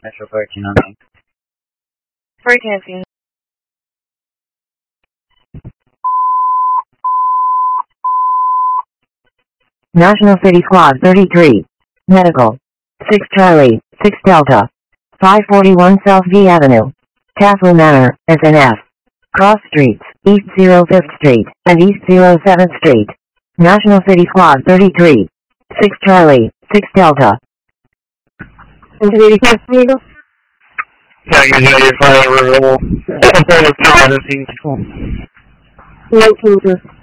Metro 1309. 14. National City Squad 33. Medical. 6 Charlie, 6 Delta. 541 South V Avenue. Castle Manor, SNF. Cross Streets, East 05th Street, and East 07th Street. National City Squad 33. 6 Charlie, 6 Delta. Into the request, amigo. Package 85 available. 19 19.